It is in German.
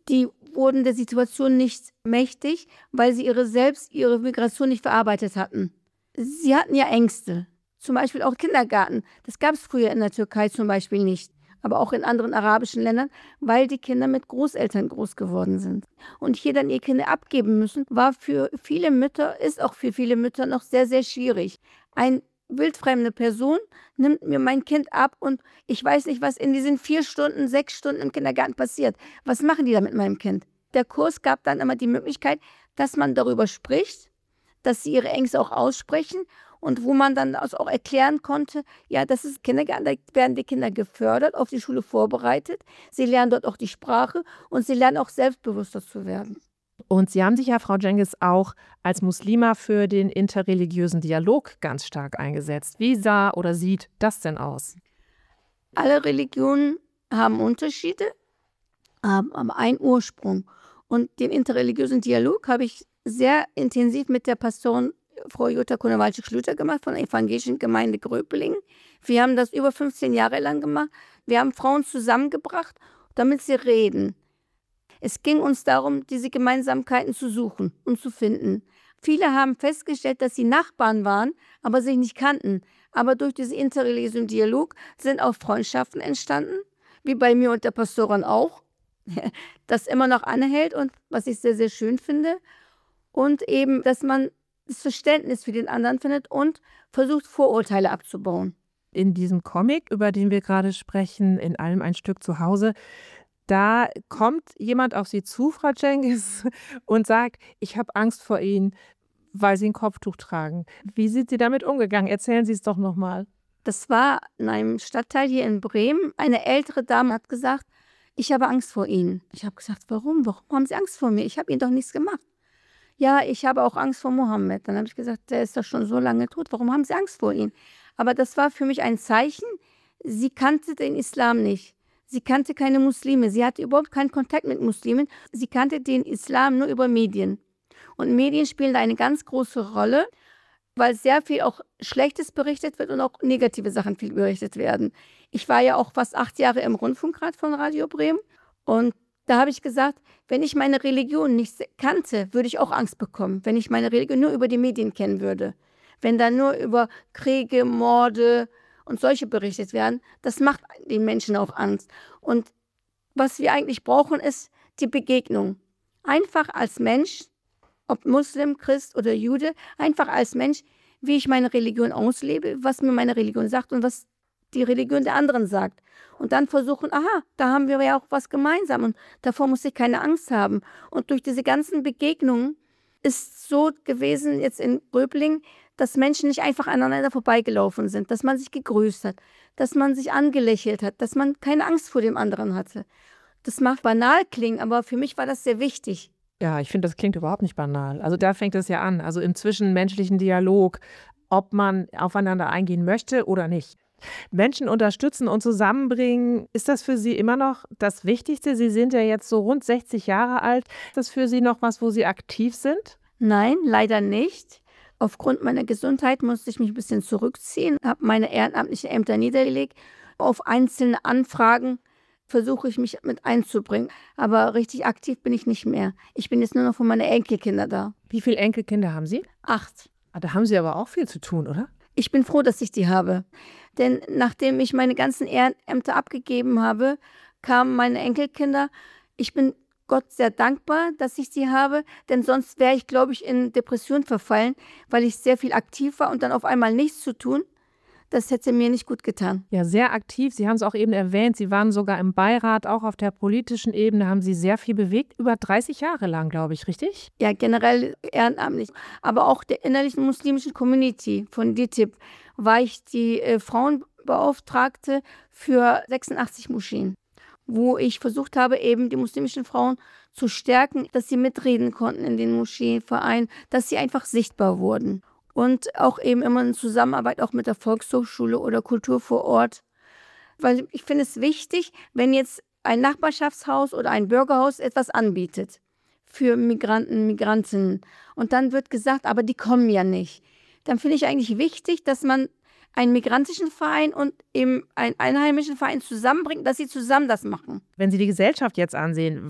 die wurden der Situation nicht mächtig, weil sie ihre Migration nicht verarbeitet hatten. Sie hatten ja Ängste, zum Beispiel auch Kindergarten. Das gab es früher in der Türkei zum Beispiel nicht, aber auch in anderen arabischen Ländern, weil die Kinder mit Großeltern groß geworden sind. Und hier dann ihr Kinder abgeben müssen, war für viele Mütter, ist auch für viele Mütter noch sehr, sehr schwierig. Eine wildfremde Person nimmt mir mein Kind ab und ich weiß nicht, was in diesen 4 Stunden, 6 Stunden im Kindergarten passiert. Was machen die da mit meinem Kind? Der Kurs gab dann immer die Möglichkeit, dass man darüber spricht, dass sie ihre Ängste auch aussprechen und wo man dann auch erklären konnte, ja, das ist Kindergarten, da werden die Kinder gefördert, auf die Schule vorbereitet. Sie lernen dort auch die Sprache und sie lernen auch selbstbewusster zu werden. Und Sie haben sich ja, Frau Cengiz, auch als Muslima für den interreligiösen Dialog ganz stark eingesetzt. Wie sah oder sieht das denn aus? Alle Religionen haben Unterschiede, haben aber einen Ursprung. Und den interreligiösen Dialog habe ich sehr intensiv mit der Pastorin Frau Jutta Konowalczyk-Schlüter gemacht von der evangelischen Gemeinde Gröpeling. Wir haben das über 15 Jahre lang gemacht. Wir haben Frauen zusammengebracht, damit sie reden. Es ging uns darum, diese Gemeinsamkeiten zu suchen und zu finden. Viele haben festgestellt, dass sie Nachbarn waren, aber sich nicht kannten. Aber durch diesen interreligiösen Dialog sind auch Freundschaften entstanden, wie bei mir und der Pastorin auch, das immer noch anhält und was ich sehr, sehr schön finde. Und eben, dass man das Verständnis für den anderen findet und versucht, Vorurteile abzubauen. In diesem Comic, über den wir gerade sprechen, in allem ein Stück zu Hause, da kommt jemand auf Sie zu, Frau Cengiz, und sagt, ich habe Angst vor Ihnen, weil Sie ein Kopftuch tragen. Wie sind Sie damit umgegangen? Erzählen Sie es doch nochmal. Das war in einem Stadtteil hier in Bremen. Eine ältere Dame hat gesagt, ich habe Angst vor Ihnen. Ich habe gesagt, warum? Warum haben Sie Angst vor mir? Ich habe Ihnen doch nichts gemacht. Ja, ich habe auch Angst vor Mohammed. Dann habe ich gesagt, der ist doch schon so lange tot. Warum haben Sie Angst vor ihm? Aber das war für mich ein Zeichen. Sie kannte den Islam nicht. Sie kannte keine Muslime. Sie hatte überhaupt keinen Kontakt mit Muslimen. Sie kannte den Islam nur über Medien. Und Medien spielen da eine ganz große Rolle, weil sehr viel auch Schlechtes berichtet wird und auch negative Sachen viel berichtet werden. Ich war ja auch fast 8 Jahre im Rundfunkrat von Radio Bremen. Und da habe ich gesagt, wenn ich meine Religion nicht kannte, würde ich auch Angst bekommen, wenn ich meine Religion nur über die Medien kennen würde. Wenn da nur über Kriege, Morde und solche berichtet werden, das macht den Menschen auch Angst. Und was wir eigentlich brauchen, ist die Begegnung. Einfach als Mensch, ob Muslim, Christ oder Jude, einfach als Mensch, wie ich meine Religion auslebe, was mir meine Religion sagt und was die Religion der anderen sagt. Und dann versuchen, aha, da haben wir ja auch was gemeinsam und davor muss ich keine Angst haben. Und durch diese ganzen Begegnungen ist so gewesen jetzt in Gröbling, dass Menschen nicht einfach aneinander vorbeigelaufen sind, dass man sich gegrüßt hat, dass man sich angelächelt hat, dass man keine Angst vor dem anderen hatte. Das mag banal klingen, aber für mich war das sehr wichtig. Ja, ich finde, das klingt überhaupt nicht banal. Also da fängt es ja an, also im zwischenmenschlichen Dialog, ob man aufeinander eingehen möchte oder nicht. Menschen unterstützen und zusammenbringen, ist das für Sie immer noch das Wichtigste? Sie sind ja jetzt so rund 60 Jahre alt. Ist das für Sie noch was, wo Sie aktiv sind? Nein, leider nicht. Aufgrund meiner Gesundheit musste ich mich ein bisschen zurückziehen, habe meine ehrenamtlichen Ämter niedergelegt. Auf einzelne Anfragen versuche ich mich mit einzubringen. Aber richtig aktiv bin ich nicht mehr. Ich bin jetzt nur noch für meine Enkelkinder da. Wie viele Enkelkinder haben Sie? 8. Da haben Sie aber auch viel zu tun, oder? Ich bin froh, dass ich die habe. Denn nachdem ich meine ganzen Ehrenämter abgegeben habe, kamen meine Enkelkinder. Ich bin Gott sehr dankbar, dass ich sie habe, denn sonst wäre ich, glaube ich, in Depression verfallen, weil ich sehr viel aktiv war und dann auf einmal nichts zu tun. Das hätte mir nicht gut getan. Ja, sehr aktiv. Sie haben es auch eben erwähnt, Sie waren sogar im Beirat, auch auf der politischen Ebene haben Sie sehr viel bewegt, über 30 Jahre lang, glaube ich, richtig? Ja, generell ehrenamtlich. Aber auch der innerlichen muslimischen Community von DITIB war ich die Frauenbeauftragte für 86 Moscheen, wo ich versucht habe, eben die muslimischen Frauen zu stärken, dass sie mitreden konnten in den Moscheenvereinen, dass sie einfach sichtbar wurden. Und auch eben immer in Zusammenarbeit auch mit der Volkshochschule oder Kultur vor Ort. Weil ich finde es wichtig, wenn jetzt ein Nachbarschaftshaus oder ein Bürgerhaus etwas anbietet für Migranten, Migrantinnen. Und dann wird gesagt, aber die kommen ja nicht. Dann finde ich eigentlich wichtig, dass man einen migrantischen Verein und eben einen einheimischen Verein zusammenbringt, dass sie zusammen das machen. Wenn Sie die Gesellschaft jetzt ansehen,